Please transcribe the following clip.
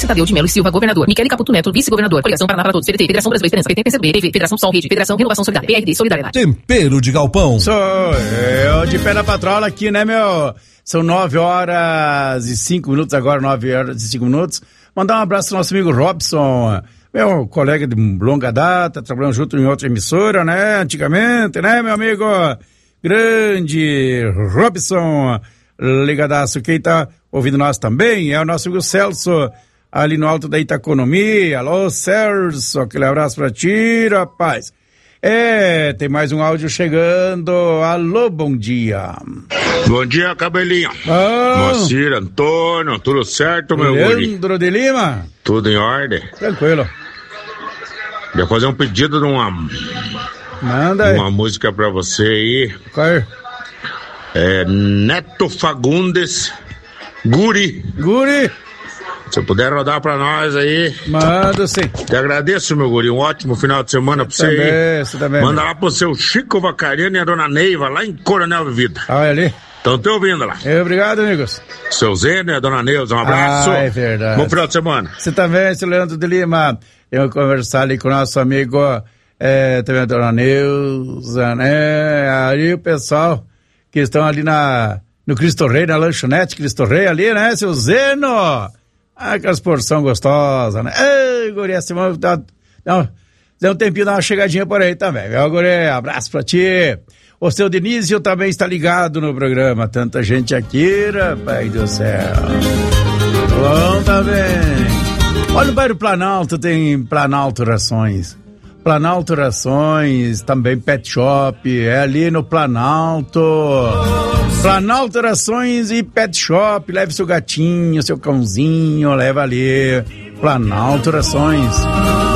Márcio Tadeu de Melo e Silva, governador. Michele Caputo Neto, vice-governador. Coligação Paraná para Todos, PDT, Federação Brasil Esperança, PT, PCB, PV, Federação Sol Rede, Federação Renovação Solidária, PRD, Solidariedade. Tempero de Galpão. Sou eu de pé na patrola aqui, né, meu? São 9h05 agora, 9h05. Mandar um abraço pro nosso amigo Robson, meu colega de longa data, trabalhando junto em outra emissora, né, antigamente, né, meu amigo? Grande Robson, ligadaço. Quem tá ouvindo nós também é o nosso amigo Celso, ali no alto da Itaconomia. Alô, Celso, aquele abraço pra ti, rapaz. Tem mais um áudio chegando. Alô, bom dia. Bom dia, cabelinho. Moacir, Antônio, tudo certo, meu guri? Leandro de Lima. Tudo em ordem. Tranquilo. Vou fazer um pedido de uma música pra você aí. Qual é? Neto Fagundes, Guri. Se puder rodar pra nós aí. Manda sim. Te agradeço, meu guri. Um ótimo final de semana pra você aí. Você também. Manda lá pro seu Chico Vacariano e a dona Neiva, lá em Coronel Vivida. Olha ali. Estão te ouvindo lá. Obrigado, amigos. Seu Zênio e a dona Neuza, um abraço. É verdade. Bom final de semana. Você também, seu Leandro de Lima. Eu vou conversar ali com o nosso amigo, também a dona Neuza, né? Aí o pessoal que estão ali no Cristo Rei, na lanchonete Cristo Rei ali, né, seu Zeno? Aquelas porção gostosa, né? Ei, guria, dá um tempinho, dá uma chegadinha por aí também, viu, guria? Abraço pra ti. O seu Denísio também está ligado no programa. Tanta gente aqui, rapaz do céu. Bom, tá bem. Olha, no bairro Planalto tem Planalto Rações. Planalto Rações, também Pet Shop, é ali no Planalto. Planalto Rações e Pet Shop, leve seu gatinho, seu cãozinho, leva ali. Planalto Rações.